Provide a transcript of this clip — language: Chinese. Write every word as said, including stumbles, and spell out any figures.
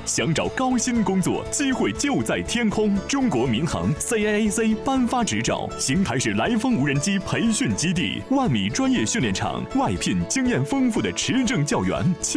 想找高薪工作，机会就在天空。中国民航 C A A C 颁发执照，邢台市来风无人机培训基地，万米专业训练场，外聘经验丰富的持证教员。